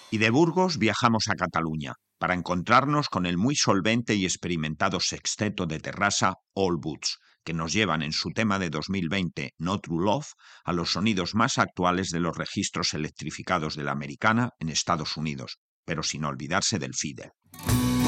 Y de Burgos viajamos a Cataluña para encontrarnos con el muy solvente y experimentado sexteto de Terrassa All Boots, que nos llevan en su tema de 2020, No True Love, a los sonidos más actuales de los registros electrificados de la americana en Estados Unidos, pero sin olvidarse del fiddle.